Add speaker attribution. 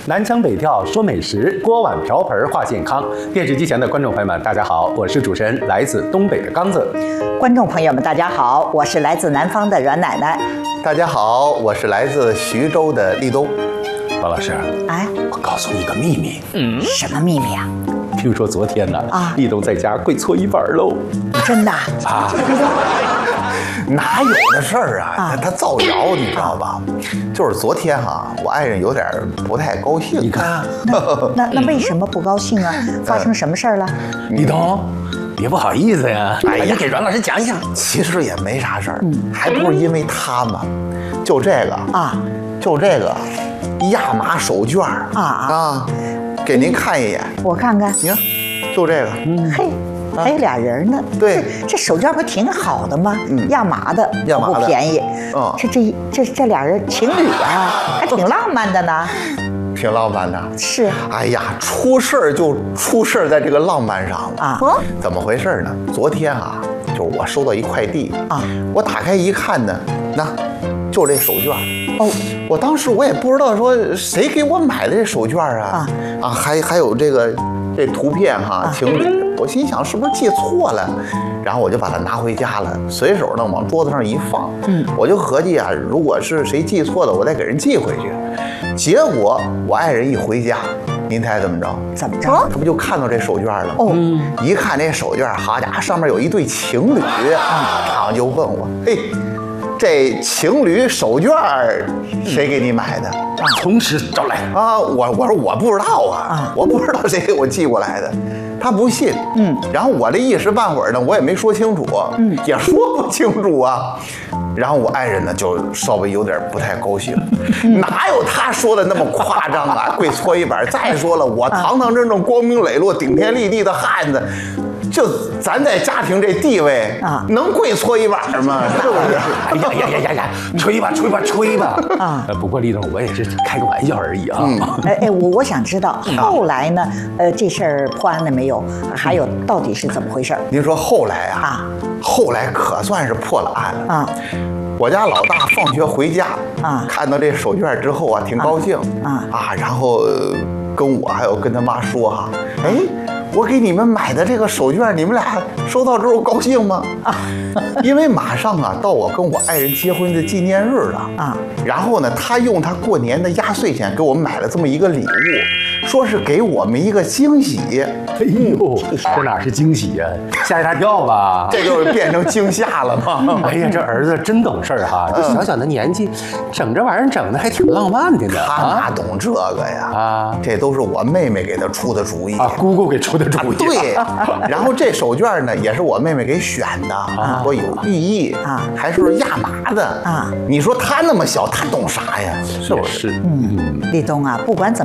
Speaker 1: 南腔北调说美食，锅碗瓢盆话健康。电视机前的观众朋友们，大家好，我是主持人来自东北的刚子。
Speaker 2: 观众朋友们，大家好，我是来自南方的阮奶奶。
Speaker 3: 大家好，我是来自徐州的立冬。
Speaker 1: 王老师，
Speaker 2: 哎，
Speaker 1: 我告诉你一个秘密。
Speaker 2: 什么秘密啊？
Speaker 1: 听说昨天呢，立冬在家跪搓衣板喽。
Speaker 2: 真的
Speaker 1: 啊？
Speaker 3: 哪有的事儿啊？他造谣，你知道吧？就是昨天哈，我爱人有点不太高兴。
Speaker 1: 你看，
Speaker 2: 那为什么不高兴啊？发生什么事儿了？
Speaker 1: 立冬，别不好意思呀。哎呀，给阮老师讲讲。
Speaker 3: 其实也没啥事儿，还不是因为他嘛。就这个
Speaker 2: 啊，
Speaker 3: 就这个亚麻手绢啊，给您看一眼。
Speaker 2: 我看看，
Speaker 3: 你看，就这个。
Speaker 2: 嘿。还有俩人呢，
Speaker 3: 对，
Speaker 2: 这手绢不挺好的吗？亚麻的，不便宜。这俩人情侣啊，还挺浪漫的呢。
Speaker 3: 挺浪漫的。
Speaker 2: 是。
Speaker 3: 哎呀，出事儿就出事儿在这个浪漫上了
Speaker 2: 啊！
Speaker 3: 怎么回事呢？昨天啊，就是我收到一快递啊，我打开一看呢，那就这手绢。哦，我当时我也不知道说谁给我买的这手绢啊还有这图片哈，情侣。我心想是不是记错了，然后我就把它拿回家了，随手呢往桌子上一放。我就合计啊，如果是谁记错了，我再给人寄回去。结果我爱人一回家，您猜怎么着？
Speaker 2: 怎么着？
Speaker 3: 他不就看到这手绢了？一看这手绢，好家伙，上面有一对情侣然后就问我，嘿，这情侣手绢谁给你买的？
Speaker 1: 从实招来
Speaker 3: 啊！我说我不知道啊，我不知道谁给我寄过来的。他不信，然后我这一时半会儿呢，我也没说清楚，也说不清楚啊。然后我爱人呢，就稍微有点不太高兴，哪有他说的那么夸张啊？跪搓衣板。再说了，我堂堂正正、光明磊落、顶天立地的汉子。就咱在家庭这地位啊，能跪搓衣板吗？是不是？
Speaker 1: 哎呀，吹吧啊！不过立冬，我也是开个玩笑而已啊。
Speaker 2: 我想知道后来呢？这事儿破案了没有？还有到底是怎么回事？
Speaker 3: 您说后来啊？后来可算是破了案了啊！我家老大放学回家啊，看到这手绢之后啊，挺高兴然后跟我还有跟他妈说哈，哎。我给你们买的这个手绢，你们俩收到之后高兴吗？因为马上啊到我跟我爱人结婚的纪念日了啊。然后呢，他用他过年的压岁钱给我们买了这么一个礼物，说是给我们一个惊喜。
Speaker 1: 哎呦，这哪是惊喜呀？吓一大跳吧？
Speaker 3: 这就变成惊吓了吗？
Speaker 1: 哎呀，这儿子真懂事儿哈！这小小的年纪，整这玩意儿整的还挺浪漫的呢。
Speaker 3: 他哪懂这个呀？这都是我妹妹给他出的主意
Speaker 1: 姑姑给出的主意。
Speaker 3: 对，然后这手绢呢，也是我妹妹给选的，说有寓意还是亚麻的你说他那么小，他懂啥呀？
Speaker 1: 是不是？
Speaker 2: 立冬啊，不管怎么